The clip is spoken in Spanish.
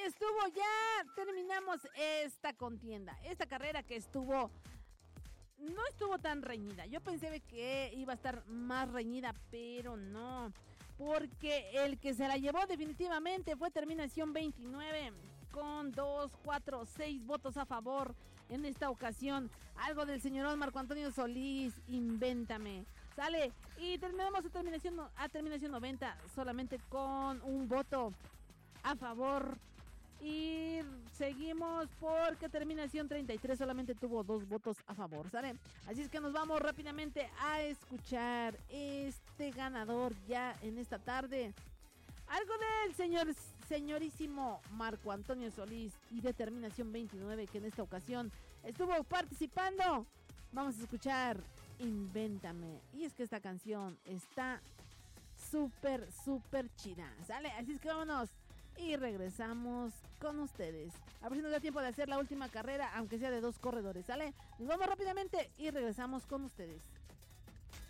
estuvo ya, terminamos esta contienda, esta carrera que no estuvo tan reñida. Yo pensé que iba a estar más reñida, pero no, porque el que se la llevó definitivamente fue terminación 29, con 2, 4, 6 votos a favor en esta ocasión. Algo del señor Marco Antonio Solís, Invéntame. Sale, y terminamos a terminación 90, solamente con un voto a favor. Y seguimos porque terminación 33 solamente tuvo 2 votos a favor, ¿sale? Así es que nos vamos rápidamente a escuchar este ganador ya en esta tarde. Algo del señorísimo Marco Antonio Solís y de terminación 29, que en esta ocasión estuvo participando. Vamos a escuchar Invéntame. Y es que esta canción está súper chida, ¿sale? Así es que vámonos y regresamos con ustedes. A ver si nos da tiempo de hacer la última carrera, aunque sea de 2 corredores, ¿sale? Nos vamos rápidamente y regresamos con ustedes.